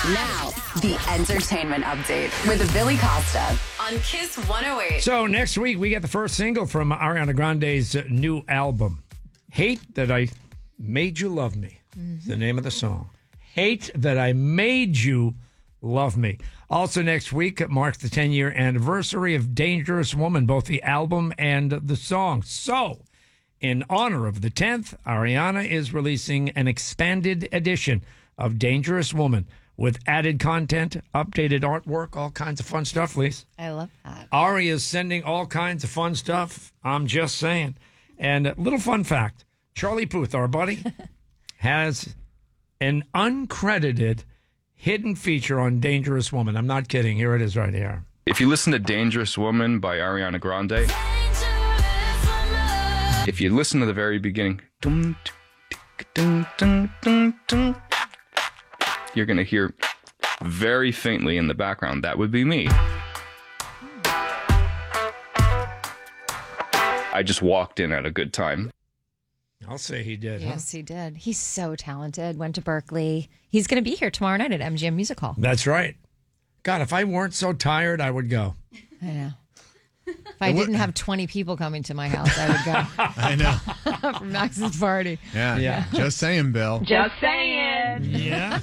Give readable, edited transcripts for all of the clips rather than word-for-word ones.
Now, the entertainment update with Billy Costa on Kiss 108. So next week, we get the first single from Ariana Grande's new album, Hate That I Made You Love Me. The name of the song. Hate That I Made You Love Me. Also next week, it marks the 10-year anniversary of Dangerous Woman, both the album and the song. So, in honor of the 10th, Ariana is releasing an expanded edition of Dangerous Woman with added content, updated artwork, all kinds of fun stuff, Lise. I love that. Ari is sending all kinds of fun stuff. I'm just saying. And a little fun fact, Charlie Puth, our buddy, has an uncredited hidden feature on Dangerous Woman. I'm not kidding. Here it is right here. If you listen to Dangerous Woman by Ariana Grande, if you listen to the very beginning, you're going to hear very faintly in the background, that would be me. I just walked in at a good time. I'll say he did. Yes, he did. He's so talented. Went to Berkeley. He's going to be here tomorrow night at MGM Music Hall. That's right. God, if I weren't so tired, I would go. I know. If I didn't have 20 people coming to my house, I would go. I know. For Max's party. Yeah. Just saying, Bill. Just saying. Yeah.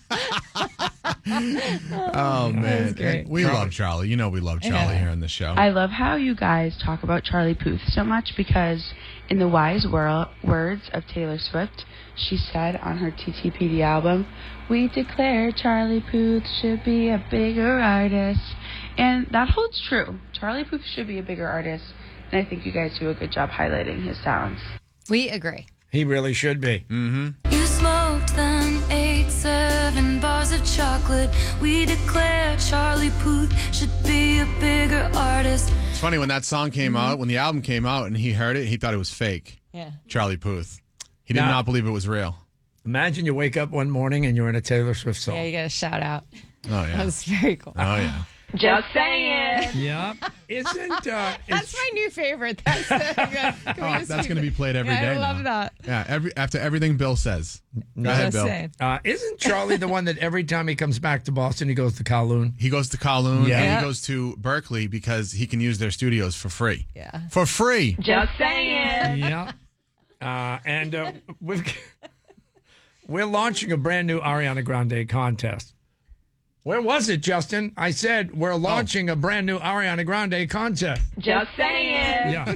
Oh, man. great. We love Charlie. You know we love Charlie here on the show. I love how you guys talk about Charlie Puth so much because in the wise words of Taylor Swift, she said on her TTPD album, "We declare Charlie Puth should be a bigger artist." And that holds true. Charlie Puth should be a bigger artist, and I think you guys do a good job highlighting his sounds. We agree. He really should be. You smoked them 8-7 bars of chocolate. We declare Charlie Puth should be a bigger artist. It's funny, when that song came out, when the album came out and he heard it, he thought it was fake. Yeah. Charlie Puth. He did Now- not believe it was real. Imagine you wake up one morning and you're in a Taylor Swift song. Yeah, you got to shout out. Oh, yeah. That was very cool. Oh, yeah. Just saying. Yeah. Isn't That's my new favorite. That's That's going to be played every day I love now. that. Yeah, after everything Bill says. Go ahead, Just Bill. saying. Isn't Charlie the one that every time he comes back to Boston, he goes to Kowloon? He goes to Kowloon Yeah. and Yeah. he goes to Berkeley because he can use their studios for free. Yeah. For free. Just saying. Yeah. And we're launching a brand new Ariana Grande contest. Where was it, Justin? I said we're launching a brand new Ariana Grande contest. Just saying. Yeah.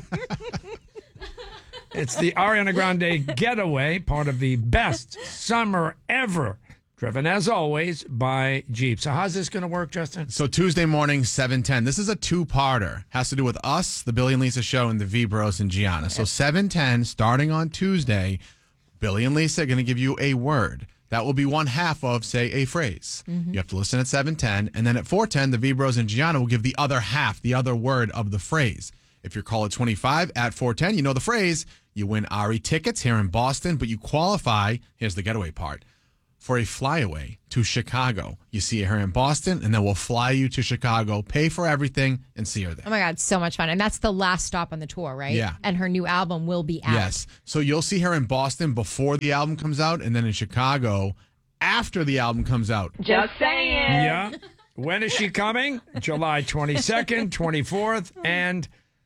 It's the Ariana Grande Getaway, part of the best summer ever, driven as always by Jeep. So how's this going to work, Justin? So Tuesday morning, 7:10. This is a two-parter. Has to do with us, the Billy and Lisa show, and the V-Bros and Gianna. So 7:10, starting on Tuesday, Billy and Lisa are going to give you a word. That will be one half of, say, a phrase. You have to listen at 7:10. And then at 4:10, the V-Bros and Gianna will give the other half, the other word of the phrase. If you're caller 25 at 4:10, you know the phrase. You win Ari tickets here in Boston, but you qualify, here's the getaway part, for a flyaway to Chicago. You see her in Boston, and then we'll fly you to Chicago, pay for everything, and see her there. Oh my God, so much fun. And that's the last stop on the tour, right? Yeah. And her new album will be out. Yes. So you'll see her in Boston before the album comes out, and then in Chicago after the album comes out. Just saying. Yeah. When is she coming? July 22nd, 24th, and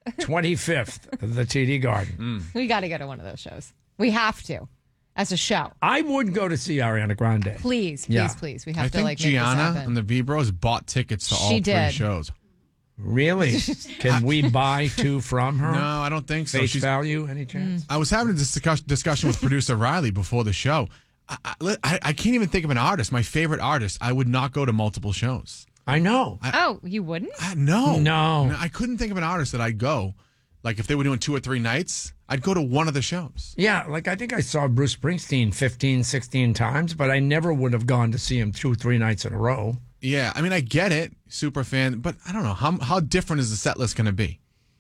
25th, the TD Garden. We got to go to one of those shows. We have to, as a show. I would go to see Ariana Grande. Please, please, Yeah. please. We I have to think make this Gianna happen. and the V-Bros bought tickets to all She three did. shows. Really? Can we buy two from her? No, I don't think so. Face She's value, any chance? I was having this discussion with producer Riley before the show. I can't even think of an artist, my favorite artist. I would not go to multiple shows. I know. Oh, you wouldn't? No. No. I couldn't think of an artist that I'd go. Like if they were doing 2 or 3 nights, I'd go to one of the shows. Yeah, like I think I saw Bruce Springsteen 15, 16 times, but I never would have gone to see him 2 or 3 nights in a row. Yeah, I mean, I get it, super fan, but I don't know. How different is the set list going to be?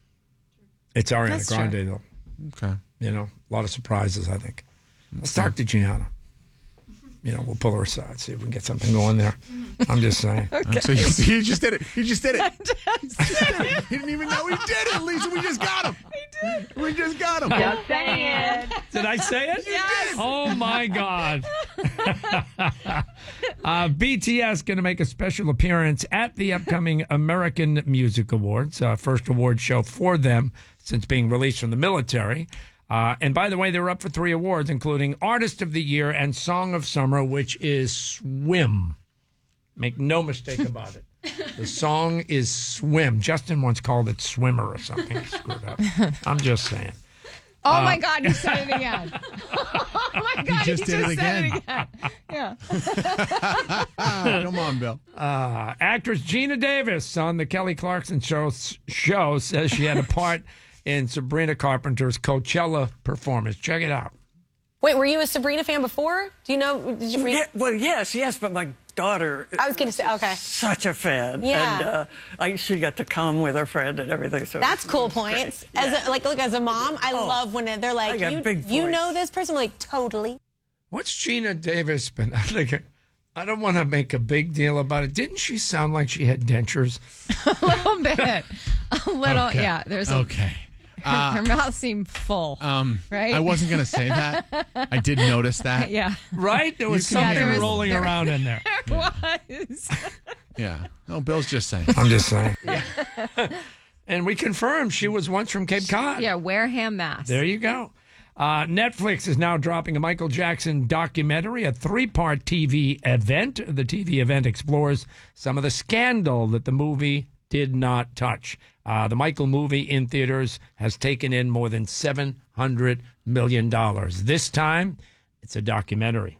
It's Ariana That's Grande, true. though. Okay. You know, a lot of surprises, I think. Let's talk to Gianna. You know, we'll pull her aside, see if we can get something going there. I'm just saying. So he just did it. He just did it. He didn't even know he did it, Lisa. We just got him. He did. We just got him. Just saying. Did I say it? Yes. Oh, my God. BTS going to make a special appearance at the upcoming American Music Awards, first award show for them since being released from the military. And by the way, they're up for 3 awards, including Artist of the Year and Song of Summer, which is Swim. Make no mistake about it. The song is Swim. Justin once called it Swimmer or something. He screwed up. I'm just saying. Oh my God, you said it again. Oh my God, He just did it again. Yeah. Come on, Bill. Actress Gina Davis on the Kelly Clarkson show says she had a part in Sabrina Carpenter's Coachella performance. Check it out. Wait, were you a Sabrina fan before? Do you know? Did you read? Yeah, well, yes, but my daughter. I was going to say, okay. Such a fan. Yeah. And she got to come with her friend and everything. So That's cool points. Yeah. As a mom, I love when they're I like, got big you voice. know this person? I'm like, totally. What's Gina Davis been? I don't want to make a big deal about it. Didn't she sound like she had dentures? A little bit. A little, Okay. yeah. There's Okay. her mouth seemed full, right? I wasn't going to say that. I did notice that. Yeah. Right? There was You can something hear it. rolling around in there. It was. Yeah. No, Bill's just saying. I'm just saying. And we confirmed she was once from Cape Cod. Yeah, Wareham, Mass. There you go. Netflix is now dropping a Michael Jackson documentary, a 3-part TV event. The TV event explores some of the scandal that the movie did not touch. The Michael movie in theaters has taken in more than $700 million. This time, it's a documentary.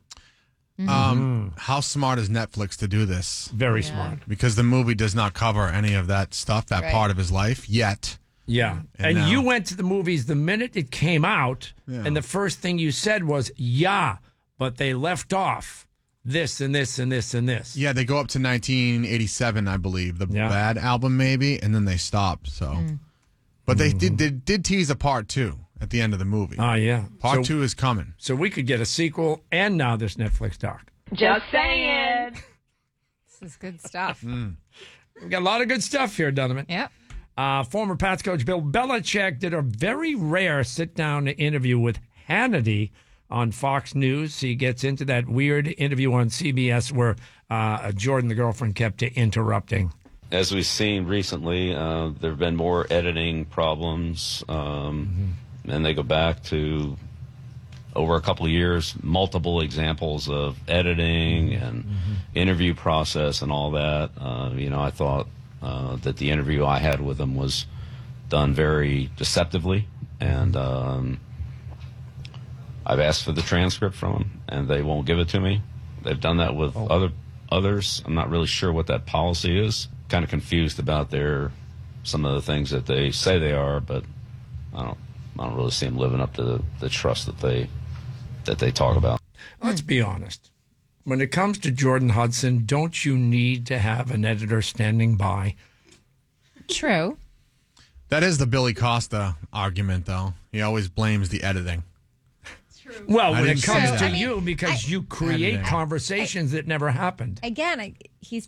How smart is Netflix to do this? Very smart. Because the movie does not cover any of that stuff, that Right. part of his life yet. Yeah. And And now- you went to the movies the minute it came out, Yeah. and the first thing you said was, yeah, but they left off this and this and this and this. Yeah, they go up to 1987, I believe, the Yeah. Bad album maybe, and then they stop. So, but they did tease a part 2 at the end of the movie. Oh, yeah. Part So- 2 is coming. So we could get a sequel and now this Netflix doc. Just saying. This is good stuff. We got a lot of good stuff here, Donovan. Yep. Former Pats coach Bill Belichick did a very rare sit-down interview with Hannity on Fox News. He gets into that weird interview on CBS where Jordan, the girlfriend, kept interrupting. As we've seen recently, there have been more editing problems, and they go back to over a couple of years, multiple examples of editing and interview process and all that. I thought that the interview I had with him was done very deceptively, and I've asked for the transcript from him, and they won't give it to me. They've done that with others. I'm not really sure what that policy is. Kind of confused about some of the things that they say they are, but I don't really see them living up to the trust that they talk about. Let's be honest. When it comes to Jordan Hudson, don't you need to have an editor standing by? True. That is the Billy Costa argument, though. He always blames the editing. Well, I when it didn't comes say to that. you, because you create Editing. conversations that never happened. Again, he's.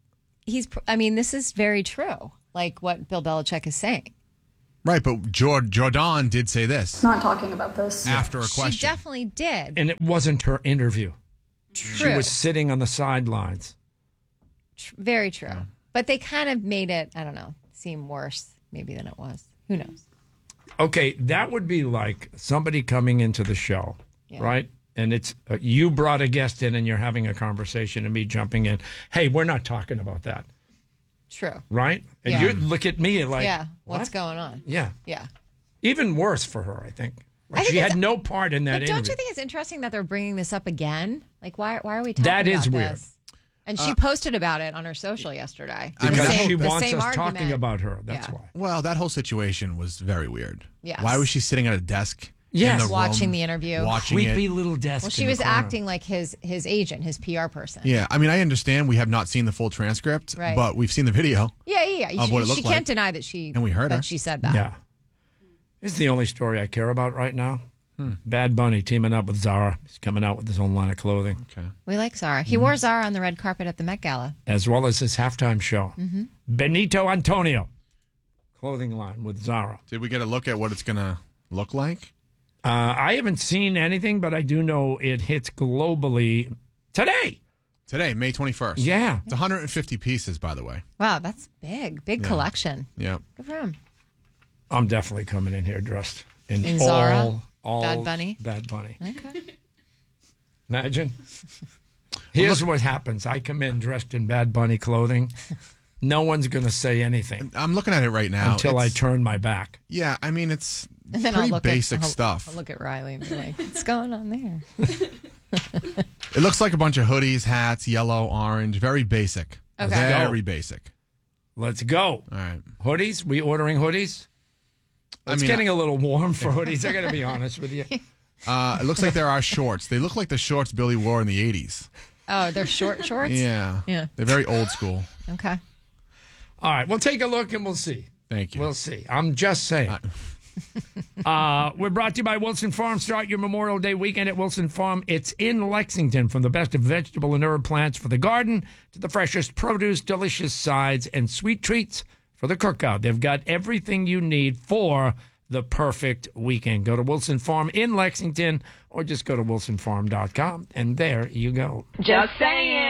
I mean, this is very true. Like what Bill Belichick is saying. Right, but Jordan did say this Not talking about this. after a She question. definitely did. And it wasn't her interview. True. She was sitting on the sidelines. Very true. But they kind of made it, I don't know, seem worse maybe than it was. Who knows? Okay, that would be like somebody coming into the show, right? And it's you brought a guest in and you're having a conversation and me jumping in. Hey, we're not talking about that, True. right? And Yeah. you look at me like, Yeah. What's what? going on? Yeah. Yeah. Even worse for her, I think. I think She had it's- no part in that But don't interview. you think it's interesting that they're bringing this up again? Like, why are we talking That is about weird. this? And she posted about it on her social yesterday. Because The same- she the wants same us talking argument. about her. That's Yeah. why. Well, that whole situation was very weird. Yes. Why was she sitting at a desk? Yes. in the Watching room, the interview. Watching Creepy it. little desk. Well, she in the was corner. acting like his agent, his PR person. Yeah, I mean, I understand we have not seen the full transcript, Right. but we've seen the video. Yeah. Of what it She looked can't like. deny that she And we heard that her. she said that. Yeah. This is the only story I care about right now. Bad Bunny teaming up with Zara. He's coming out with his own line of clothing, Okay. We like Zara. He wore Zara on the red carpet at the Met Gala. as well as his halftime show. Mm-hmm. Benito Antonio, clothing line with Zara. Did we get a look at what it's going to look like? I haven't seen anything, but I do know it hits globally today. Today, May 21st. Yeah. It's 150 pieces, by the way. Wow, that's big. Big collection. Yeah. Good for him. I'm definitely coming in here dressed in Zara? all Bad Bunny? Bad Bunny. Okay. Imagine. Here's what happens. I come in dressed in Bad Bunny clothing. No one's going to say anything. I'm looking at it right now. Until I turn my back. Yeah, I mean, it's And then pretty basic stuff. I'll look at Riley and be like, what's going on there? It looks like a bunch of hoodies, hats, yellow, orange. Very basic. Okay. Very basic. Let's go. All right. Hoodies? We ordering hoodies? It's getting a little warm for hoodies. I got to be honest with you. It looks like there are shorts. They look like the shorts Billy wore in the 80s. Oh, they're shorts? Yeah. Yeah. They're very old school. Okay. All right. We'll take a look and we'll see. Thank you. We'll see. I'm just saying. We're brought to you by Wilson Farm. Start your Memorial Day weekend at Wilson Farm. It's in Lexington. From the best of vegetable and herb plants for the garden to the freshest produce, delicious sides, and sweet treats for the cookout. They've got everything you need for the perfect weekend. Go to Wilson Farm in Lexington or just go to wilsonfarm.com, and there you go. Just saying.